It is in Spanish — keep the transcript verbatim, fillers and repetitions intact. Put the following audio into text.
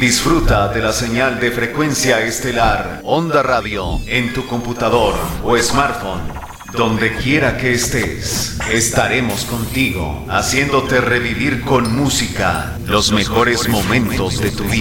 Disfruta de la señal de frecuencia estelar Onda Radio en tu computador o smartphone. Donde quiera que estés, estaremos contigo, haciéndote revivir con música los mejores momentos de tu vida.